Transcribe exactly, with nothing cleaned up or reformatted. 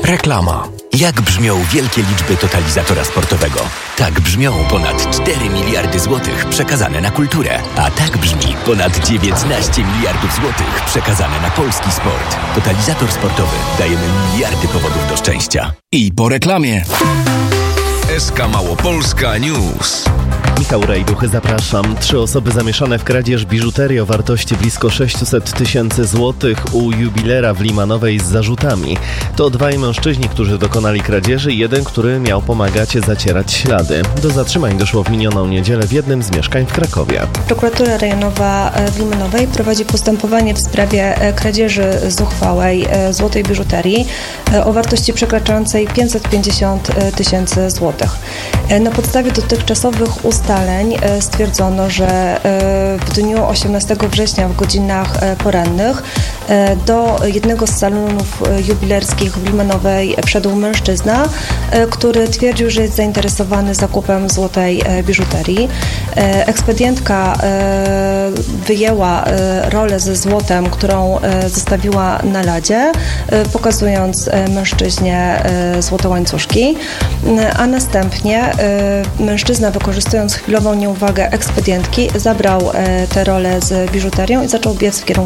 Reklama. Jak brzmią wielkie liczby totalizatora sportowego? Tak brzmią ponad cztery miliardy złotych przekazane na kulturę. A tak brzmi ponad dziewiętnaście miliardów złotych przekazane na polski sport. Totalizator sportowy. Dajemy miliardy powodów do szczęścia. I po reklamie. S K Małopolska News. Michał Rejduch, zapraszam. Trzy osoby zamieszane w kradzież biżuterii o wartości blisko sześćset tysięcy złotych u jubilera w Limanowej z zarzutami. To dwaj mężczyźni, którzy dokonali kradzieży i jeden, który miał pomagać zacierać ślady. Do zatrzymań doszło w minioną niedzielę w jednym z mieszkań w Krakowie. Prokuratura rejonowa w Limanowej prowadzi postępowanie w sprawie kradzieży zuchwałej złotej biżuterii o wartości przekraczającej pięćset pięćdziesiąt tysięcy złotych. Na podstawie dotychczasowych ustaleń stwierdzono, że w dniu osiemnastego września w godzinach porannych do jednego z salonów jubilerskich w Limanowej wszedł mężczyzna, który twierdził, że jest zainteresowany zakupem złotej biżuterii. Ekspedientka wyjęła rolę ze złotem, którą zostawiła na ladzie, pokazując mężczyźnie złote łańcuszki, a następnie mężczyzna, wykorzystując chwilową nieuwagę ekspedientki, zabrał tę rolę z biżuterią i zaczął biec w kierunku